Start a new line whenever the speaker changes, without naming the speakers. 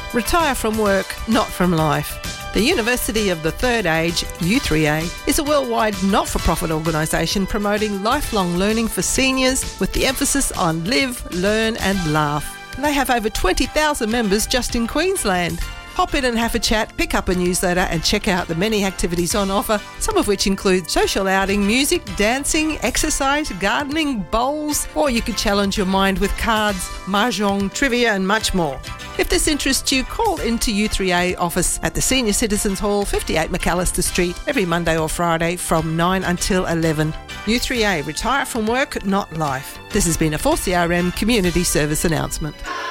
Retire from work, not from life. The University of the Third Age, U3A, is a worldwide not-for-profit organisation promoting lifelong learning for seniors with the emphasis on live, learn and laugh. They have over 20,000 members just in Queensland. Pop in and have a chat, pick up a newsletter and check out the many activities on offer, some of which include social outing, music, dancing, exercise, gardening, bowls, or you could challenge your mind with cards, mahjong, trivia and much more. If this interests you, call into U3A office at the Senior Citizens Hall, 58 McAllister Street, every Monday or Friday from 9 until 11. U3A, retire from work, not life. This has been a 4CRM community service announcement.